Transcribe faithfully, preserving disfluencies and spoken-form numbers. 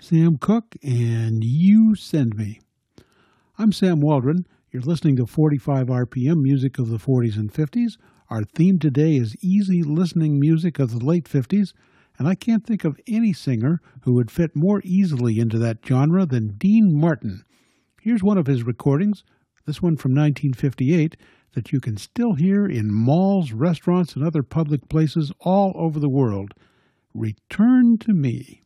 Sam Cooke, and You Send Me. I'm Sam Waldron. You're listening to forty-five R P M music of the forties and fifties. Our theme today is easy listening music of the late fifties, and I can't think of any singer who would fit more easily into that genre than Dean Martin. Here's one of his recordings, this one from nineteen fifty-eight, that you can still hear in malls, restaurants, and other public places all over the world. Return to Me.